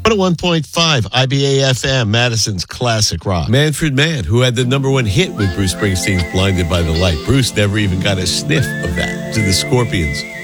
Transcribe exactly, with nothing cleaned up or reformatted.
one oh one point five I B A F M, Madison's classic rock. Manfred Mann, who had the number one hit with Bruce Springsteen's Blinded by the Light. Bruce never even got a sniff of that to the Scorpions.